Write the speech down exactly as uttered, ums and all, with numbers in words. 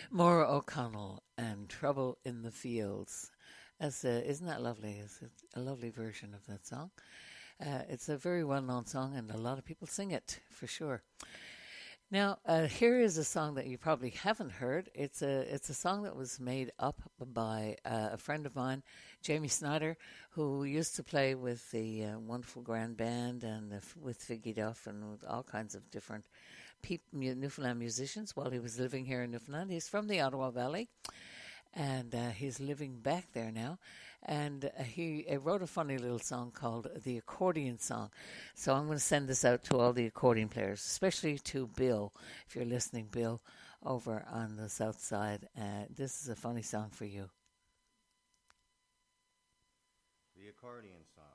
Maura O'Connell and Trouble in the Fields. As, uh, isn't that lovely? It's a, a lovely version of that song. Uh, it's a very well known song, and a lot of people sing it for sure. Now, uh, here is a song that you probably haven't heard. It's a it's a song that was made up by uh, a friend of mine, Jamie Snyder, who used to play with the uh, wonderful Grand Band and uh, with Figgy Duff and with all kinds of different peop- Newfoundland musicians while he was living here in Newfoundland. He's from the Ottawa Valley, and uh, he's living back there now. And uh, he uh, wrote a funny little song called The Accordion Song. So I'm going to send this out to all the accordion players, especially to Bill, if you're listening, Bill, over on the south side. Uh, this is a funny song for you. The accordion song.